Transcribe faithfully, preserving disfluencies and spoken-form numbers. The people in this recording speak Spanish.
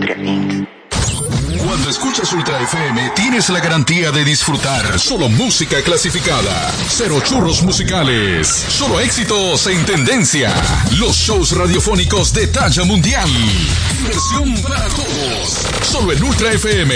Ultra incorporated. Cuando escuchas Ultra F M, tienes la garantía de disfrutar solo música clasificada. Cero churros musicales. Solo éxitos en tendencia. Los shows radiofónicos de talla mundial. Diversión para todos. Solo en Ultra F M.